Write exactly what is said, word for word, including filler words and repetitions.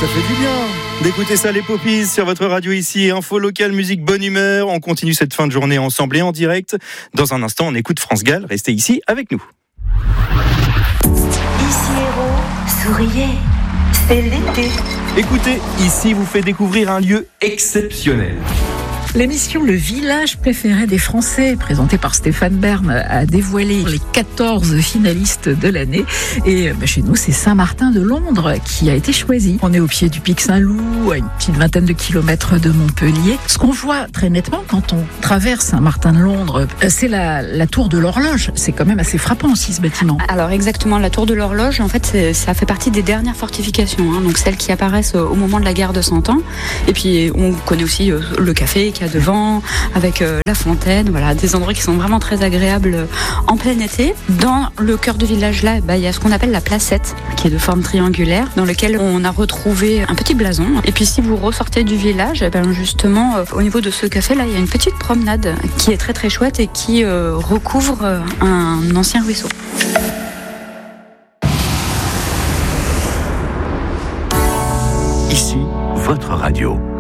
ça fait du bien d'écouter ça, les Poppies, sur votre radio ici. Info locale, musique, bonne humeur. On continue cette fin de journée ensemble et en direct. Dans un instant, on écoute France Gall. Restez ici avec nous. Ici Hérault, souriez, c'est l'été. Écoutez, ici vous fait découvrir un lieu exceptionnel. L'émission Le Village préféré des Français, présentée par Stéphane Bern, a dévoilé les quatorze finalistes de l'année. Et bah, chez nous, c'est Saint-Martin-de-Londres qui a été choisi. On est au pied du Pic Saint-Loup, à une petite vingtaine de kilomètres de Montpellier. Ce qu'on voit très nettement quand on traverse Saint-Martin-de-Londres, c'est la, la tour de l'horloge. C'est quand même assez frappant aussi, ce bâtiment. Alors exactement, la tour de l'horloge, en fait, c'est, ça fait partie des dernières fortifications, hein, donc celles qui apparaissent au moment de la guerre de Cent Ans. Et puis, on connaît aussi euh, le café qui devant, avec euh, la fontaine, voilà, des endroits qui sont vraiment très agréables euh, en plein été. Dans le cœur du village là, bah, il y a ce qu'on appelle la placette, qui est de forme triangulaire, dans lequel on a retrouvé un petit blason. Et puis si vous ressortez du village, eh ben, justement, euh, au niveau de ce café là, il y a une petite promenade qui est très très chouette et qui euh, recouvre euh, un ancien ruisseau. Ici, votre radio.